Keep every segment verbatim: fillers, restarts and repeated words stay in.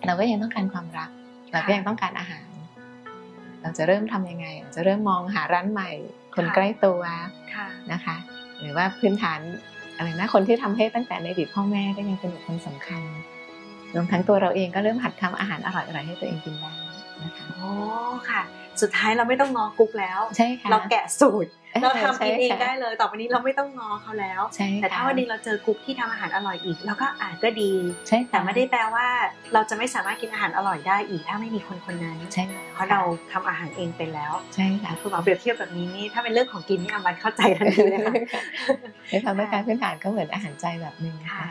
เราก็ยังต้องการความรักเราก็ยังต้องการอาหารเราจะเริ่มทำยังไงจะเริ่มมองหาร้านใหม่คนใกล้ตัวนะคะหรือว่าพื้นฐานอะไรนะคนที่ทำให้ตั้งแต่ในอดีตพ่อแม่ก็ยังเป็นบุคคลสำคัญรวมทั้งตัวเราเองก็เริ่มหัดทำอาหารอร่อยๆให้ตัวเองกินได้นะคะโอ้ค่ะสุดท้ายเราไม่ต้องงอกุ๊กแล้วใช่ค่ะเราแกะสูตรเราทำกินเองได้เลยต่อไปนี้เราไม่ต้องงอเขาแล้วแต่ถ้าวันนึงเราเจอกุ๊กที่ทำอาหารอร่อยอีกเราก็อาจก็ดีแต่ไม่ได้แปลว่าเราจะไม่สามารถกินอาหารอร่อยได้อีกถ้าไม่มีคนคนนั้นเพราะเราทำอาหารเองเป็นแล้วใช่ค่ะคุณหมอเปรียบเทียบแบบนี้นี่ถ้าเป็นเรื่องของกินนี่อามันเข้าใจทันทีเลยค่ะในความต้องการพื้นฐานก็เหมือนอาหารใจแบบนึงค่ะ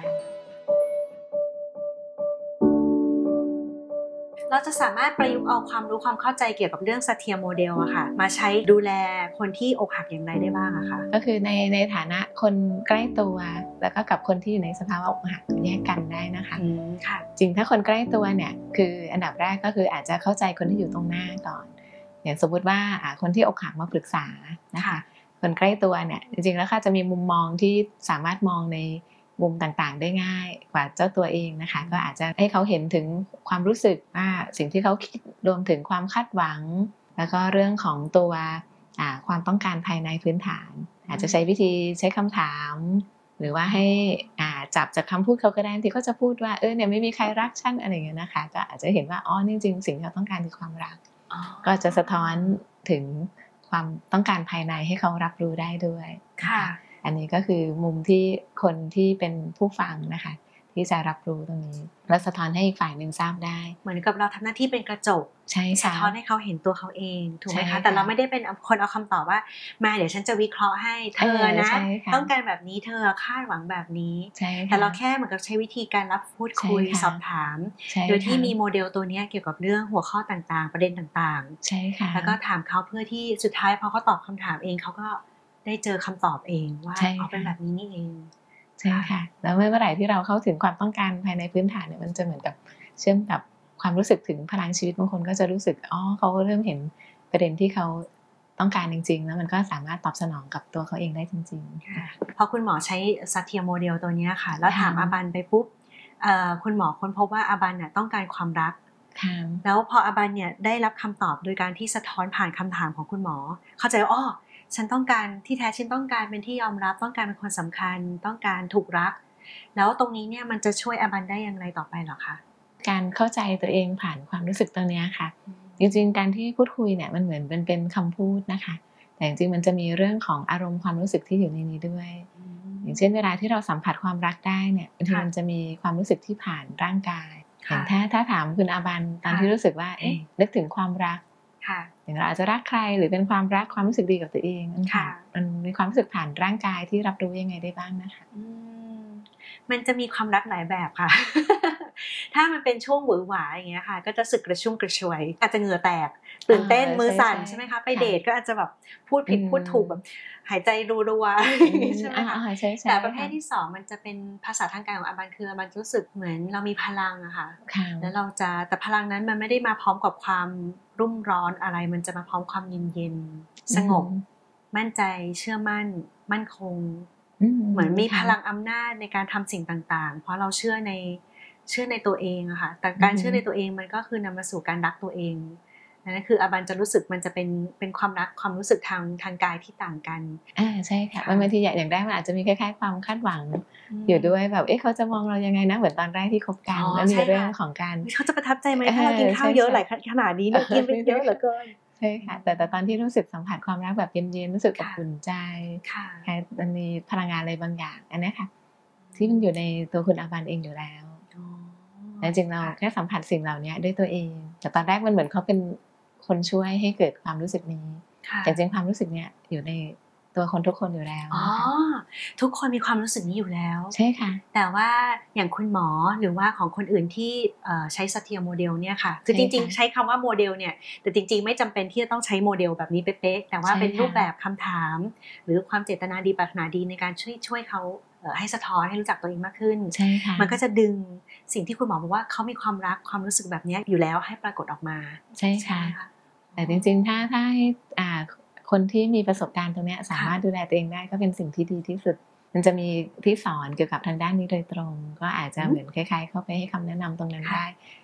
เราจะสามารถประยุกต์เอาความรู้ความเข้าใจเกี่ยวกับเรื่องซัตเทียโมเดลอะค่ะมาใช้ดูแลคนที่อกหักอย่างไรได้บ้างอะคะก็คือในในฐานะคนใกล้ตัวแล้วก็กับคนที่อยู่ในสภาวะอกหักแยกกันได้นะคะค่ะจริงถ้าคนใกล้ตัวเนี่ยคืออันดับแรกก็คืออาจจะเข้าใจคนที่อยู่ตรงหน้าก่อนอย่างสมมุติว่าคนที่อกหักมาปรึกษานะคะคนใกล้ตัวเนี่ยจริงๆแล้วค่ะจะมีมุมมองที่สามารถมองในมุมต่างๆได้ง่ายกว่าเจ้าตัวเองนะคะก็อาจจะให้เขาเห็นถึงความรู้สึกว่าสิ่งที่เขาคิดรวมถึงความคาดหวังแล้วก็เรื่องของตัวความต้องการภายในพื้นฐานอาจจะใช้วิธีใช้คำถามหรือว่าให้จับจากคำพูดเขาก็ได้ที่เขาจะพูดว่าเออเนี่ยไม่มีใครรักฉันอะไรอย่างเงี้ยนะคะก็อาจจะเห็นว่าอ๋อจริงๆสิ่งที่เขาต้องการคือความรักก็จะสะท้อนถึงความต้องการภายในให้เขารับรู้ได้ด้วยค่ะอันนี้ก็คือมุมที่คนที่เป็นผู้ฟังนะคะที่จะรับรู้ตรงนี้และสะท้อนให้อีกฝ่ายหนึ่งทราบได้เหมือนกับเราทำหน้าที่เป็นกระจกสะท้อนให้เขาเห็นตัวเขาเองถูกไหมคะแต่เราไม่ได้เป็นคนเอาคำตอบว่ามาเดี๋ยวฉันจะวิเคราะห์ให้เธอนะต้องการแบบนี้เธอคาดหวังแบบนี้แต่เราแค่เหมือนกับใช้วิธีการรับพูดคุยสอบถามโดยที่มีโมเดลตัวนี้เกี่ยวกับเรื่องหัวข้อต่างๆประเด็นต่างๆแล้วก็ถามเขาเพื่อที่สุดท้ายพอเขาตอบคำถามเองเขาก็ได้เจอคำตอบเองว่าอ๋อเป็นแบบนี้นี่เองใช่ค่ะแล้วเมื่อไหร่ที่เราเข้าถึงความต้องการภายในพื้นฐานเนี่ยมันจะเหมือนกับเชื่อมกับความรู้สึกถึงพลังชีวิตบางคนก็จะรู้สึกอ๋อเขาเริ่มเห็นประเด็นที่เขาต้องการจริงๆแล้วมันก็สามารถตอบสนองกับตัวเขาเองได้จริงๆพอคุณหมอใช้ซัตเทียโมเดลตัวนี้ค่ะแล้วถามอาบันไปปุ๊บคุณหมอค้นพบว่าอาบันเนี่ยต้องการความรักแล้วพออาบันเนี่ยได้รับคำตอบโดยการที่สะท้อนผ่านคำถามของคุณหมอเข้าใจว่าอ๋อฉันต้องการที่แท้ฉันต้องการเป็นที่ยอมรับต้องการเป็นคนสำคัญต้องการถูกรักแล้วตรงนี้เนี่ยมันจะช่วยอาบันได้อย่างไรต่อไปหรอคะการเข้าใจตัวเองผ่านความรู้สึกตรงนี้ค่ะจริงๆการที่พูดคุยเนี่ยมันเหมือนเป็นเป็นคำพูดนะคะแต่จริงๆมันจะมีเรื่องของอารมณ์ความรู้สึกที่อยู่ในนี้ด้วยอย่างเช่นเวลาที่เราสัมผัสความรักได้เนี่ยบางทีมันจะมีความรู้สึกที่ผ่านร่างกายอย่างถ้าถ้าถามคุณอาบันตอนที่รู้สึกว่าเอ๊ะนึกถึงความรักอย่างเราอาจจะรักใครหรือเป็นความรักความรู้สึกดีกับตัวเองมันมีความรู้สึกผ่านร่างกายที่รับรู้ยังไงได้บ้างนะคะมันจะมีความรักหลายแบบค่ะ ถ้ามันเป็นช่วงหวือหวาอย่างเงี้ยค่ะก็จะสึกกระชุ่มกระชวยอาจจะเหงื่อแตกตื่นเต้นมือสั่นใช่ไหมคะไปเดทก็อาจจะแบบพูดผิดพูดถูกแบบหายใจรัวๆใช่ไหมคะแต่ประเภทที่สองมันจะเป็นภาษาทางการของอาบันคืออาบันรู้สึกเหมือนเรามีพลังอะค่ะแล้วเราจะแต่พลังนั้นมันไม่ได้มาพร้อมกับความรุ่มร้อนอะไรมันจะมาพร้อมความเย็นๆสงบมั่นใจเชื่อมั่นมั่นคงเหมือนมีพลังอำนาจในการทำสิ่งต่างๆเพราะเราเชื่อในเชื่อในตัวเองอะค่ะแต่การเชื่อในตัวเองมันก็คือนำมาสู่การรักตัวเองนั่นคืออาบันจะรู้สึกมันจะเป็นเป็นความรักความรู้สึกทางทางกายที่ต่างกันอ่าใช่ค่ะบางทีอย่างแรกมันอาจจะมีคล้ายๆความคาดหวังอยู่ด้วยแบบเอ๊ะเขาจะมองเรายังไงนะเหมือนตอนแรกที่คบกันแล้วมีเรื่องของการเขาจะประทับใจไหมถ้าเรากินข้าวเยอะหลายขนาดนี้เรากินไปเยอะเหลือเกินใช่ค่ะแต่แต่ตอนที่รู้สึกสัมผัสความรักแบบเย็นๆรู้สึกอบอุ่นใจแค่มันมีพลังงานอะไรบางอย่างอันนี้ค่ะที่มันอยู่ในตัวคุณอาบันเองอยู่แล้วแต่จริงเราแค่สัมผัสสิ่งเหล่านี้ด้วยตัวเองแต่ตอนแรกมันเหมือนเขาเป็นคนช่วยให้เกิดความรู้สึกนี้แต่จริงความรู้สึกเนี้ยอยู่ในตัวคนทุกคนอยู่แล้วอ๋อทุกคนมีความรู้สึกนี้อยู่แล้วใช่ค่ะแต่ว่าอย่างคุณหมอหรือว่าของคนอื่นที่ใช้ซัตเทียโมเดลเนี่ยค่ะคือจริงๆใช้คำว่าโมเดลเนี่ยแต่จริงๆไม่จำเป็นที่จะต้องใช้โมเดลแบบนี้เป๊ะๆแต่ว่าเป็นรูปแบบคำถามหรือความเจตนาดีปรารถนาดีในการช่วยช่วยเขาให้สะท้อนให้รู้จักตัวเองมากขึ้นมันก็จะดึงสิ่งที่คุณหมอบอกว่าเขามีความรักความรู้สึกแบบนี้อยู่แล้วให้ปรากฏออกมาใช่ค่ะแต่จริงๆถ้าถ้าให้อ่าคนที่มีประสบการณ์ตรงนี้สามารถดูแลตัวเองได้ก็เป็นสิ่งที่ดีที่สุดมันจะมีที่สอนเกี่ยวกับทางด้านนี้โดยตรงก็อาจจะเหมือนคล้ายๆเข้าไปให้คำแนะนำตรงนั้นได้